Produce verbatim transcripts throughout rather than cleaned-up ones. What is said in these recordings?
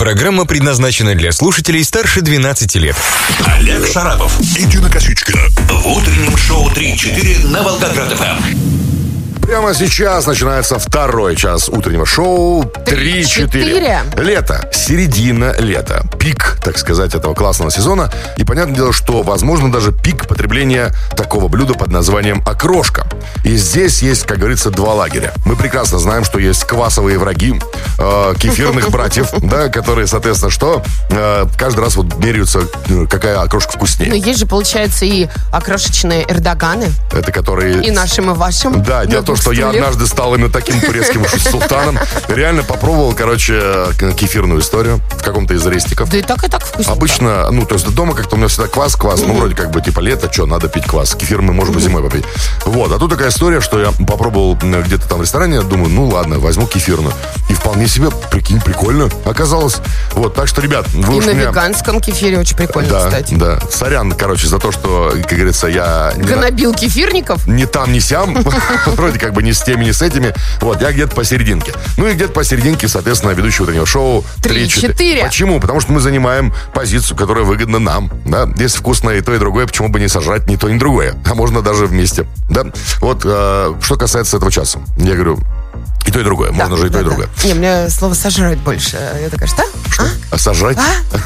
Программа предназначена для слушателей старше двенадцати лет. Олег Шарапов и Дина Косичкина в утреннем шоу три-четыре на Волгоград-ФМ. Прямо сейчас начинается второй час утреннего шоу три-четыре. Лето, середина лета. Пик, так сказать, этого классного сезона. И понятное дело, что, возможно, даже пик потребления такого блюда под названием окрошка. И здесь есть, как говорится, два лагеря. Мы прекрасно знаем, что есть квасовые враги э, кефирных братьев, да, которые, соответственно, что? Э, каждый раз вот меряются, какая окрошка вкуснее. Но есть же, получается, и окрошечные эрдоганы. Это которые... И нашим, и вашим. Да, дело в том, что я однажды стал именно таким турецким султаном. Реально попробовал, короче, кефирную историю в каком-то из рестиков. Да и так, и так вкусно. Обычно, ну, то есть дома как-то у меня всегда квас, квас. Mm-hmm. Ну, вроде как бы, типа, лето, что, надо пить квас. Кефир мы можем mm-hmm. зимой попить. Вот, а тут такая история, что я попробовал где-то там в ресторане, думаю, ну, ладно, возьму кефирную. И вполне себе, прикинь, прикольно оказалось. Вот, так что, ребят, вы и уж на меня... веганском кефире очень прикольно, да, кстати. Да, сорян, короче, за то, что, как говорится, я... Гнобил на... кефирников? Не там, не сям. Вроде как бы не с теми, не с этими. Вот, я где-то посерединке. Ну и где-то посерединке, соответственно, ведущий утреннего шоу три-четыре. Почему? Потому что мы занимаем позицию, которая выгодна нам. Да? Если вкусно и то, и другое, почему бы не сожрать ни то, ни другое? А можно даже вместе. Да? Вот, э, что касается этого часа. Я говорю, и то, и другое. Да, можно же и да, то, и да. другое. Не, мне слово «сожрать» больше. Я такая, что? Что? А? Сожрать?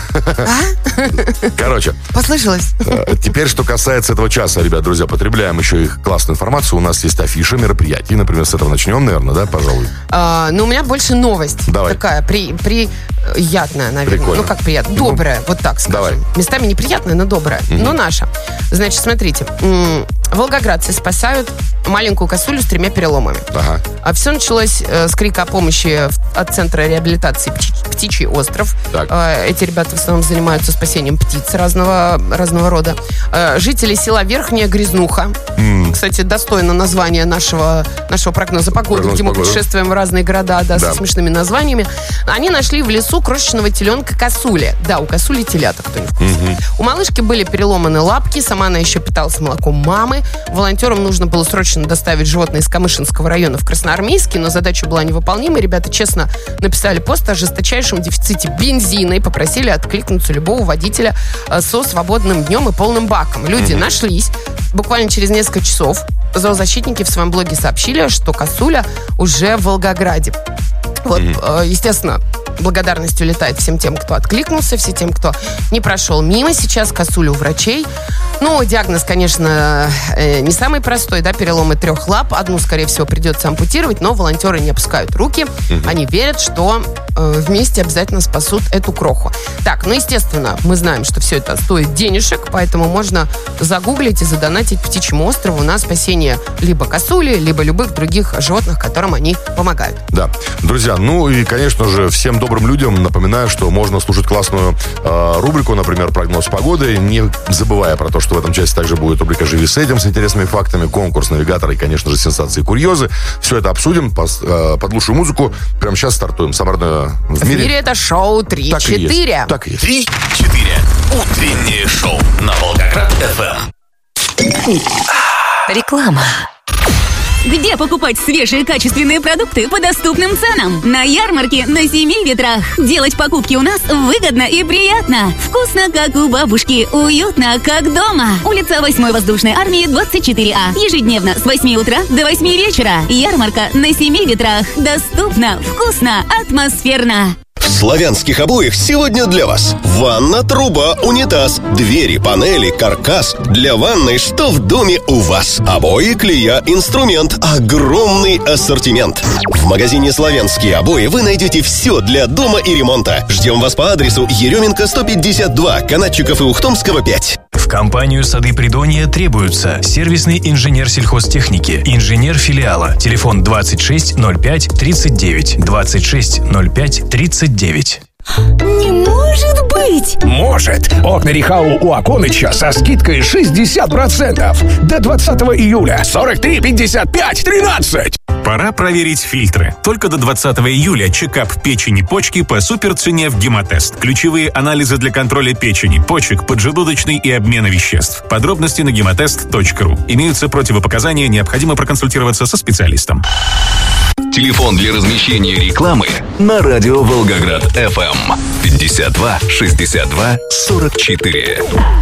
А? Короче. Послышалось. Теперь, что касается этого часа, ребят, друзья, потребляем еще их классную информацию. У нас есть афиша мероприятий. Например, с этого начнем, наверное, да, пожалуй? А, ну, у меня больше новость. Давай. Такая при, приятная, наверное. Прикольно. Ну, как приятная? Добрая, ну, вот так скажем. Давай. Местами неприятная, но добрая. Угу. Но наша. Значит, смотрите. Волгоградцы спасают маленькую косулю с тремя переломами. Ага. А все началось э, с крика о помощи от Центра реабилитации «Птичий остров». Э, эти ребята в основном занимаются спасением птиц разного, разного рода. Э, жители села Верхняя Грязнуха. Mm. Кстати, достойно названия нашего, нашего прогноза погоды, прогноз где мы погоды. путешествуем в разные города, да, да. со смешными названиями. Они нашли в лесу крошечного теленка косули. Да, у косули телята, кто не в курсе. Mm-hmm. У малышки были переломаны лапки, сама она еще питалась молоком мамы. Волонтерам нужно было срочно доставить животное из Камышинского района в Красноармейский, но задача была невыполнимой. Ребята честно написали пост о жесточайшем дефиците бензина и попросили откликнуться любого водителя со свободным днем и полным баком. Люди mm-hmm. нашлись. Буквально через несколько часов зоозащитники в своем блоге сообщили, что косуля уже в Волгограде. Вот, mm-hmm. естественно, благодарность улетает всем тем, кто откликнулся, всем тем, кто не прошел мимо. Сейчас косуля у врачей. Ну, диагноз, конечно, не самый простой, да, переломы трех лап. Одну, скорее всего, придется ампутировать, но волонтеры не опускают руки. Mm-hmm. Они верят, что э, вместе обязательно спасут эту кроху. Так, ну, естественно, мы знаем, что все это стоит денежек, поэтому можно загуглить и задонатить Птичьему острову на спасение либо косули, либо любых других животных, которым они помогают. Да, друзья, ну и, конечно же, всем добрым людям напоминаю, что можно слушать классную э, рубрику, например, «Прогноз погоды», не забывая про то, что в этом части также будет рубрика «Живи с этим» с интересными фактами, конкурс навигатора и, конечно же, сенсации и курьезы. Все это обсудим под, э, под лучшую музыку. Прямо сейчас стартуем. Самое в мире. В мире это шоу три-четыре. Так и есть. три-четыре. Утреннее шоу на Волгоград-ФМ. Реклама. Где покупать свежие качественные продукты по доступным ценам? На ярмарке на Семи Ветрах. Делать покупки у нас выгодно и приятно. Вкусно, как у бабушки. Уютно, как дома. Улица восьмой воздушной армии, двадцать четыре А. Ежедневно с восьми утра до восьми вечера. Ярмарка на Семи Ветрах. Доступно, вкусно, атмосферно. В славянских обоях сегодня для вас ванна, труба, унитаз, двери, панели, каркас. Для ванной что в доме у вас? Обои, клея, инструмент. Огромный ассортимент. В магазине «Славянские обои» вы найдете все для дома и ремонта. Ждем вас по адресу Еременко сто пятьдесят два, Канатчиков и Ухтомского пять. В компанию «Сады Придонья» требуются сервисный инженер сельхозтехники, инженер филиала. Телефон двадцать шесть ноль пять тридцать девять, двадцать шесть ноль пять тридцать девять. Не может быть! Может! Окна Рихау у Аконыча со скидкой шестьдесят процентов. До двадцатого июля. сорок три пятьдесят пять тринадцать. Пора проверить фильтры. Только до двадцатого июля чекап печени, почки по суперцене в Гемотест. Ключевые анализы для контроля печени, почек, поджелудочной и обмена веществ. Подробности на гемотест точка ру. Имеются противопоказания, необходимо проконсультироваться со специалистом. Телефон для размещения рекламы на радио Волгоград-ФМ. пятьдесят два шестьдесят два сорок четыре.